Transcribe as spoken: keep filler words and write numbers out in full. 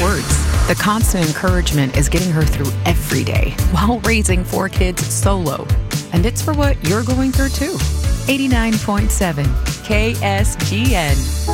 words. The constant encouragement is getting her through every day while raising four kids solo. And it's for what you're going through too. eighty-nine point seven K S G N.